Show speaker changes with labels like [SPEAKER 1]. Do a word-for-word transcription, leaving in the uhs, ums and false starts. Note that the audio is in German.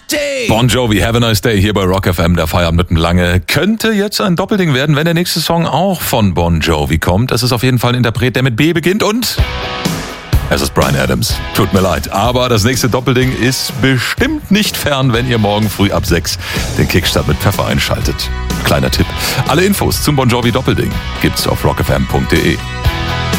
[SPEAKER 1] Bon Jovi, Have a Nice Day hier bei Rock F M, der Feierabend mit dem Lange. Könnte jetzt ein Doppelding werden, wenn der nächste Song auch von Bon Jovi kommt. Es ist auf jeden Fall ein Interpret, der mit B beginnt und es ist Bryan Adams. Tut mir leid, aber das nächste Doppelding ist bestimmt nicht fern, wenn ihr morgen früh ab sechs den Kickstart mit Pfeffer einschaltet. Kleiner Tipp. Alle Infos zum Bon Jovi Doppelding gibt's auf rock f m punkt d e.